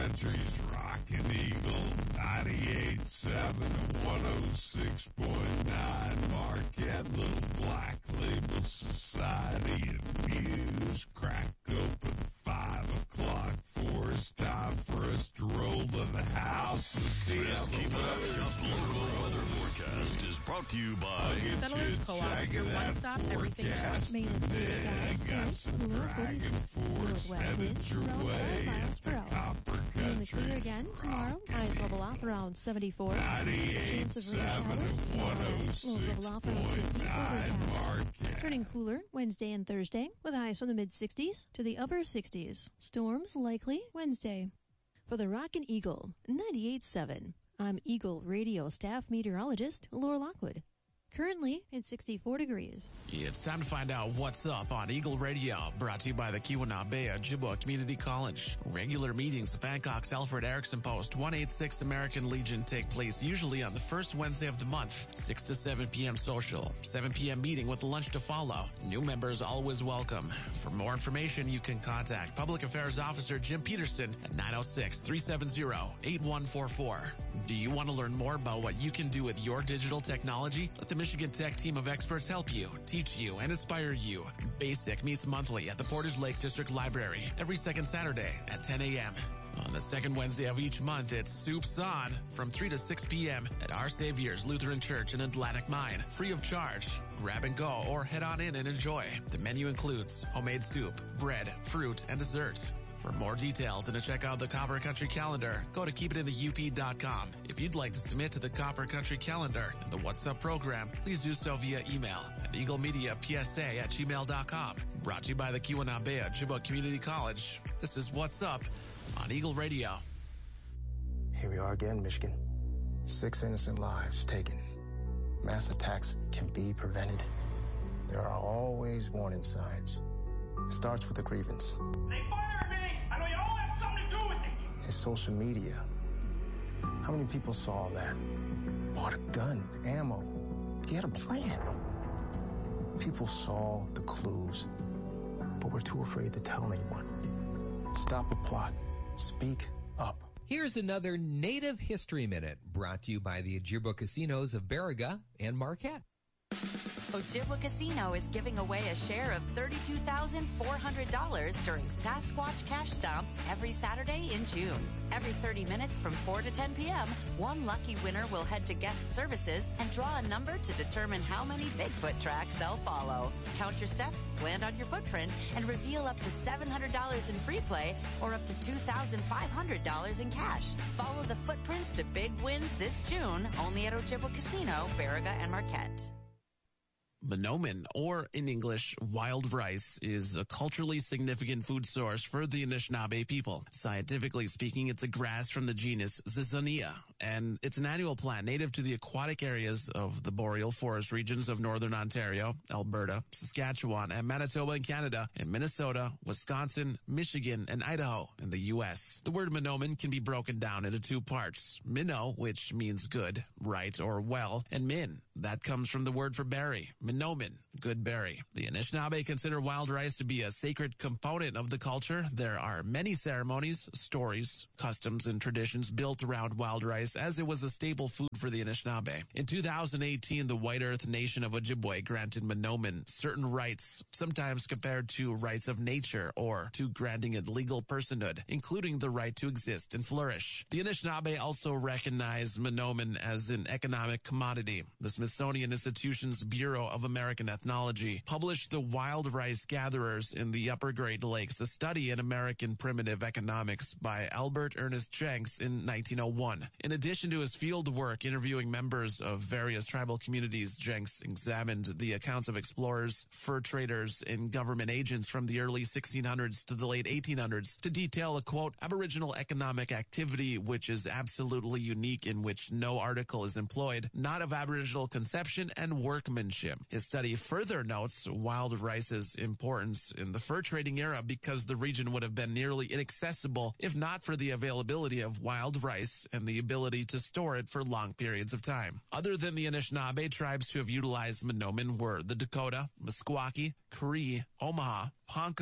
Country's Rockin' Eagle 98.7 and 106.9 Marquette, Little Black Label Society and Muse cracked open 5 o'clock for us. Time for us to roll to the house to see This Keep It Up Shop local weather forecast is brought to you by Settlers Co-op, your one-stop everything shop. Then got some Dragon Force headed your way at the Copper Mainly Country. clear again tomorrow. Highs level off around 74. 98.7 and Lows level off around 50 106.9 overcast. Marquette. Turning cooler Wednesday and Thursday with highs from the mid-60s to the upper 60s. Storms likely Wednesday. For the Rockin' Eagle 98.7, I'm Eagle Radio staff meteorologist Laura Lockwood. Currently, it's 64 degrees. It's time to find out what's up on Eagle Radio, brought to you by the Keweenaw Ojibwa Community College. Regular meetings of Hancock's Alfred Erickson Post 186 American Legion take place usually on the first Wednesday of the month. 6 to 7 p.m. social, 7 p.m. meeting with lunch to follow. New members always welcome. For more information, you can contact Public Affairs Officer Jim Peterson at 906-370-8144. Do you want to learn more about what you can do with your digital technology? Let the Michigan Tech team of experts help you, teach you, and inspire you. BASIC meets monthly at the Portage Lake District Library every second Saturday at 10 a.m. On the second Wednesday of each month, it's Soups On from 3 to 6 p.m. at Our Savior's Lutheran Church in Atlantic Mine, free of charge. Grab and go or head on in and enjoy. The menu includes homemade soup, bread, fruit, and dessert. For more details and to check out the Copper Country Calendar, go to keepitinthe.up.com. If you'd like to submit to the Copper Country Calendar and the What's Up program, please do so via email at eaglemediapsa@gmail.com. Brought to you by the Keweenaw Ojibwa Community College. This is What's Up on Eagle Radio. Here we are again, Michigan. 6 innocent lives taken. Mass attacks can be prevented. There are always warning signs. It starts with a grievance. They fired me! I know you all have something to do with it! It's social media. How many people saw that? Bought a gun, ammo. He had a plan. People saw the clues, but were too afraid to tell anyone. Stop a plot. Speak up. Here's another Native History Minute brought to you by the Ojibwa Casinos of Baraga and Marquette. Ojibwa Casino is giving away a share of $32,400 during Sasquatch Cash Stomps every Saturday in June. Every 30 minutes from 4 to 10 p.m., one lucky winner will head to guest services and draw a number to determine how many Bigfoot tracks they'll follow. Count your steps, land on your footprint, and reveal up to $700 in free play or up to $2,500 in cash. Follow the footprints to big wins this June, only at Ojibwa Casino, Baraga and Marquette. Manoomin, or in English, wild rice, is a culturally significant food source for the Anishinaabe people. Scientifically speaking, it's a grass from the genus Zizania, and it's an annual plant native to the aquatic areas of the boreal forest regions of northern Ontario, Alberta, Saskatchewan, and Manitoba in Canada, and Minnesota, Wisconsin, Michigan, and Idaho in the U.S. The word Manoomin can be broken down into two parts. Minnow, which means good, right, or well, and min. That comes from the word for berry. Manoomin, good berry. The Anishinaabe consider wild rice to be a sacred component of the culture. There are many ceremonies, stories, customs, and traditions built around wild rice as it was a staple food for the Anishinaabe. In 2018, the White Earth Nation of Ojibwe granted Manoomin certain rights, sometimes compared to rights of nature or to granting it legal personhood, including the right to exist and flourish. The Anishinaabe also recognize Manoomin as an economic commodity. The Smithsonian Institution's Bureau of American Ethnology published The Wild Rice Gatherers in the Upper Great Lakes, a study in American primitive economics by Albert Ernest Jenks in 1901. In addition to his field work interviewing members of various tribal communities, Jenks examined the accounts of explorers, fur traders, and government agents from the early 1600s to the late 1800s to detail a, quote, aboriginal economic activity which is absolutely unique, in which no article is employed, not of aboriginal conception and workmanship. His study further notes wild rice's importance in the fur trading era because the region would have been nearly inaccessible if not for the availability of wild rice and the ability to store it for long periods of time. Other than the Anishinaabe, tribes who have utilized Manoomin were the Dakota, Meskwaki, Cree, Omaha, Ponca,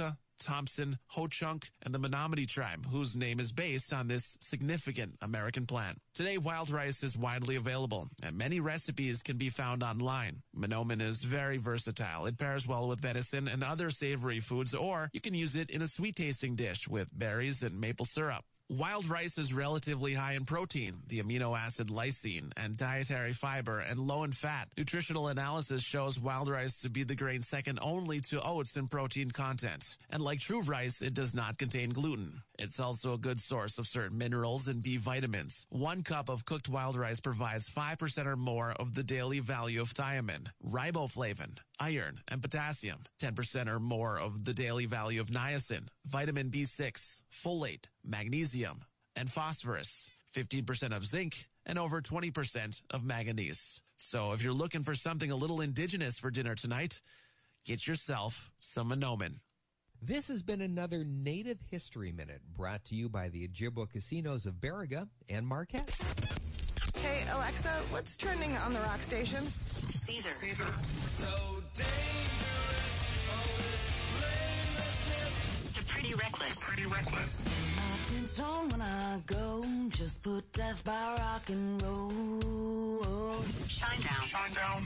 Thompson, Ho-Chunk, and the Menominee tribe, whose name is based on this significant American plant. Today, wild rice is widely available, and many recipes can be found online. Menomin is very versatile. It pairs well with venison and other savory foods, or you can use it in a sweet-tasting dish with berries and maple syrup. Wild rice is relatively high in protein, the amino acid lysine, and dietary fiber, and low in fat. Nutritional analysis shows wild rice to be the grain second only to oats in protein content. And like true rice, it does not contain gluten. It's also a good source of certain minerals and B vitamins. 1 cup of cooked wild rice provides 5% or more of the daily value of thiamine, riboflavin, iron, and potassium, 10% or more of the daily value of niacin, vitamin B6, folate, magnesium, and phosphorus, 15% of zinc, and over 20% of manganese. So if you're looking for something a little indigenous for dinner tonight, get yourself some Menomin. This has been another Native History Minute brought to you by the Ojibwa Casinos of Baraga and Marquette. Hey, Alexa, what's trending on the rock station? Caesar. So dangerous, all this blamelessness. The Pretty Reckless. Mountains on when I go, just put death by rock and roll. Shine down.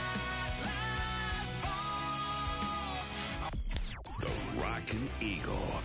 The Rockin' Eagle.